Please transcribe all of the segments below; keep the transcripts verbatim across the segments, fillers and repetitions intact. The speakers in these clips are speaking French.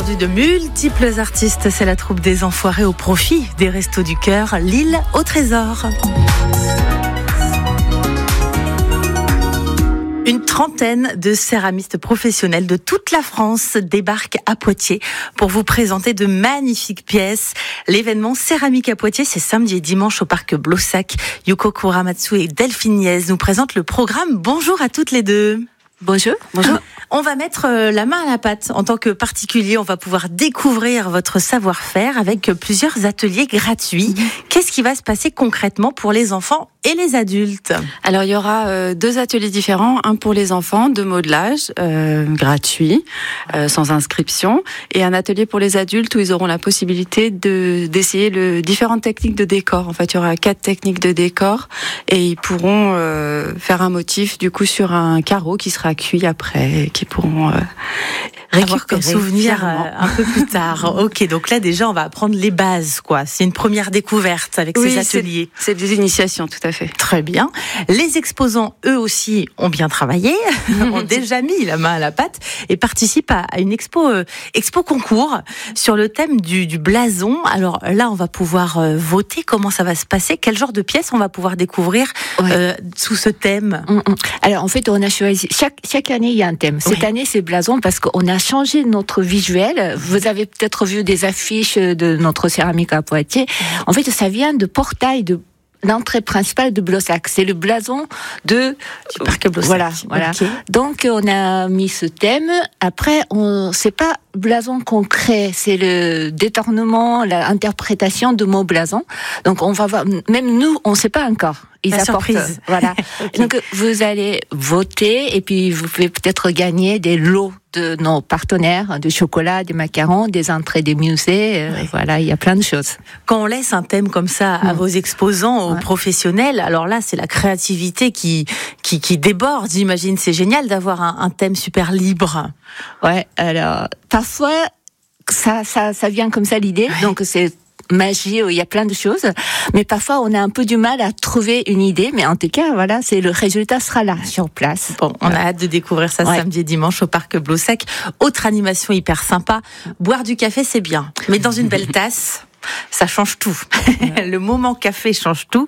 aujourd'hui de multiples artistes. C'est la troupe des Enfoirés au profit des Restos du Cœur, l'île au trésor. Une trentaine de céramistes professionnels de toute la France débarquent à Poitiers pour vous présenter de magnifiques pièces. L'événement Céramique à Poitiers, c'est samedi et dimanche au parc Blossac. Yuko Kuramatsu et Delphine Niez nous présentent le programme. Bonjour à toutes les deux. Bonjour. Bonjour. On va mettre la main à la pâte. En tant que particulier, on va pouvoir découvrir votre savoir-faire avec plusieurs ateliers gratuits. Mmh. Qu'est-ce qui va se passer concrètement pour les enfants et les adultes ? Alors, il y aura euh, deux ateliers différents. Un pour les enfants, de modelage, euh, gratuit, euh, sans inscription. Et un atelier pour les adultes où ils auront la possibilité de, d'essayer le, différentes techniques de décor. En fait, il y aura quatre techniques de décor et ils pourront euh, faire un motif, du coup, sur un carreau qui sera cuit après, qui pourront euh, avoir comme souvenir euh, un peu plus tard. Ok, donc là déjà on va apprendre les bases, quoi. C'est une première découverte avec oui, ces ateliers. C'est, c'est des initiations, tout à fait. Très bien. Les exposants, eux aussi, ont bien travaillé, ont déjà mis la main à la pâte et participent à, à une expo, euh, expo concours sur le thème du, du blason. Alors là, on va pouvoir euh, voter. Comment ça va se passer ? Quel genre de pièces on va pouvoir découvrir ouais. euh, sous ce thème ? Alors en fait, on a choisi chaque chaque année il y a un thème. Cette oui. année, c'est blason parce qu'on a changé notre visuel. Vous avez peut-être vu des affiches de notre céramique à Poitiers. En fait, ça vient de portail de l'entrée principale de Blossac. C'est le blason de du parc Blossac. Voilà, voilà. Okay. Donc on a mis ce thème. Après, on c'est pas blason concret, c'est le détournement, l'interprétation de mots blason. Donc on va voir. Même nous, on sait pas encore. Ils La apportent, surprise. Voilà. Okay. Donc vous allez voter et puis vous pouvez peut-être gagner des lots de nos partenaires, du chocolat, des macarons, des entrées des musées. Euh, ouais. Voilà, il y a plein de choses. Quand on laisse un thème comme ça à mmh. vos exposants, aux ouais. professionnels, alors là, c'est la créativité qui qui, qui déborde. J'imagine, c'est génial d'avoir un, un thème super libre. Ouais. Alors parfois, ça ça ça vient comme ça l'idée. Ouais. Donc c'est magie, il y a plein de choses, mais parfois on a un peu du mal à trouver une idée, mais en tout cas, voilà, c'est le résultat sera là, sur place. Bon, on a hâte de découvrir ça ouais. samedi et dimanche au parc Blossac. Autre animation hyper sympa, boire du café c'est bien, mais dans une belle tasse. Ça change tout. Ouais. Le moment café change tout.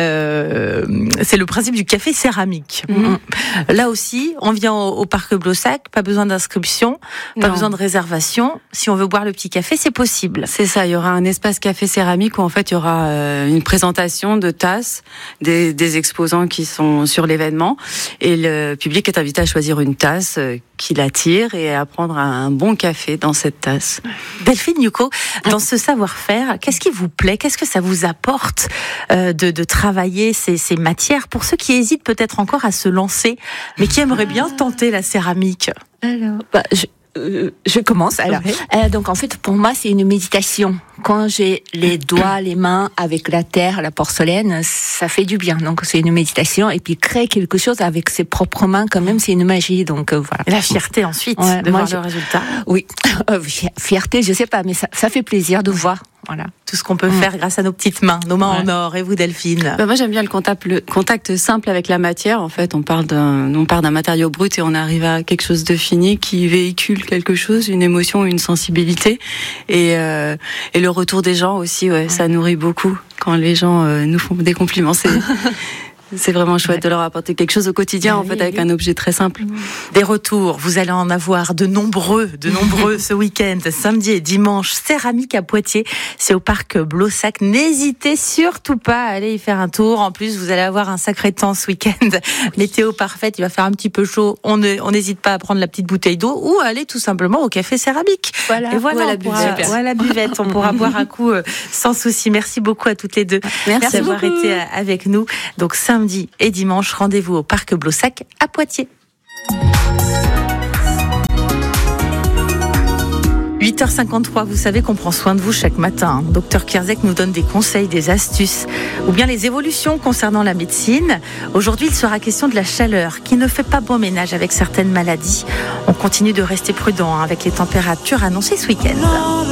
Euh, c'est le principe du café céramique. Mm-hmm. Là aussi, on vient au, au parc Blossac, pas besoin d'inscription, pas non. besoin de réservation. Si on veut boire le petit café, c'est possible. C'est ça. Il y aura un espace café céramique où en fait il y aura euh, une présentation de tasses des, des exposants qui sont sur l'événement et le public est invité à choisir une tasse euh, qui l'attire et à prendre un bon café dans cette tasse. Delphine, Yuko, dans ce savoir-faire, qu'est-ce qui vous plaît ? Qu'est-ce que ça vous apporte euh, de, de travailler ces, ces matières pour ceux qui hésitent peut-être encore à se lancer, mais qui aimeraient bien tenter la céramique ? Alors, bah, je... Euh, je commence alors. Okay. Euh, donc en fait pour moi c'est une méditation. Quand j'ai les doigts, les mains avec la terre, la porcelaine, ça fait du bien. Donc c'est une méditation et puis créer quelque chose avec ses propres mains quand même c'est une magie. Donc euh, voilà. Et la fierté ensuite ouais, de moi, voir je... le résultat. Oui, euh, fierté, je sais pas, mais ça, ça fait plaisir de voir. Voilà. Tout ce qu'on peut mmh. faire grâce à nos petites mains, nos mains ouais. en or. Et vous, Delphine ? Bah moi, j'aime bien le contact, le contact simple avec la matière. En fait, on parle d'un, on part d'un matériau brut et on arrive à quelque chose de fini qui véhicule quelque chose, une émotion, une sensibilité. Et, euh, et le retour des gens aussi, ouais, ouais. ça nourrit beaucoup. Quand les gens euh, nous font des compliments, c'est... C'est vraiment chouette ouais. de leur apporter quelque chose au quotidien, oui, en fait, avec oui. un objet très simple. Des retours, vous allez en avoir de nombreux, de nombreux ce week-end, samedi et dimanche. Céramique à Poitiers, c'est au parc Blossac. N'hésitez surtout pas à aller y faire un tour. En plus, vous allez avoir un sacré temps ce week-end. Météo parfaite, il va faire un petit peu chaud. On ne, on n'hésite pas à prendre la petite bouteille d'eau ou à aller tout simplement au café céramique. Voilà. Et voilà, ou à la pourra, buvette. Ou à la buvette. On pourra boire un coup euh, sans souci. Merci beaucoup à toutes les deux. Merci, Merci d'avoir beaucoup. été avec nous. Donc, samedi et dimanche, rendez-vous au parc Blossac à Poitiers. huit heures cinquante-trois, vous savez qu'on prend soin de vous chaque matin. Docteur Kierzek nous donne des conseils, des astuces, ou bien les évolutions concernant la médecine. Aujourd'hui, il sera question de la chaleur, qui ne fait pas bon ménage avec certaines maladies. On continue de rester prudent avec les températures annoncées ce week-end.